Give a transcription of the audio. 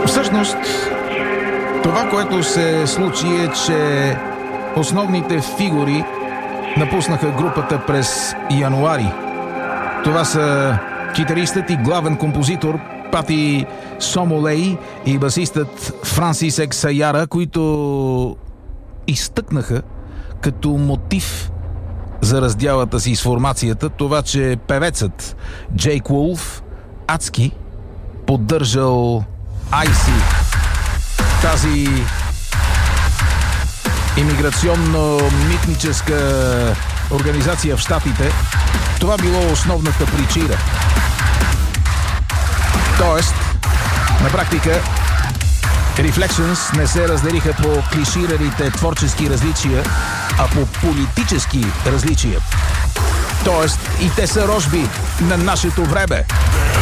Всъщност, това, което се случи е, че основните фигури напуснаха групата през януари. Това са китаристът и главен композитор Пати Сомолей и басистът Франсис Ексаяра, които изтъкнаха като мотив за раздялата си с формацията това, че певецът Джейк Уолф адски поддържал IC, тази имиграционно-митническа организация в Щатите. Това било основната причина. Тоест, на практика, Reflections не се разделиха по клишираните творчески различия, а по политически различия. Тоест, и те са рожби на нашето време.